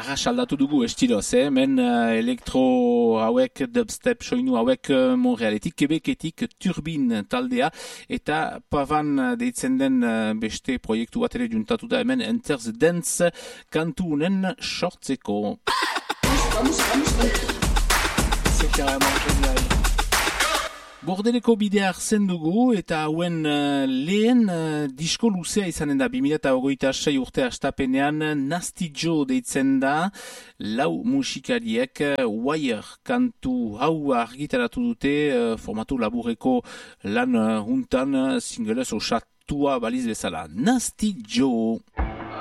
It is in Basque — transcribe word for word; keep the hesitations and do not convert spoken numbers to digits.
arrasaldatu dugu estiloz, eh? Men uh, elektro hauek, dubstep soinu hauek uh, Montrealetik, Quebeketik, Turbin taldea, eta Pavan deitzen den uh, beste proiektu bat ere juntatu da hemen Enter the Dance kantu unen sortzeko. C'est carrément génial. Bordeleko bidea hartzen dugu eta hauen uh, lehen uh, disko luzea izanen da. bi mila hogeita sei urte hastapenean Nasty Joe deitzen da, lau musikariek uh, Wire kantu hau argitaratu dute uh, formatu laburreko lan uh, huntan uh, singelez osatua baliz bezala. Nasty Joe.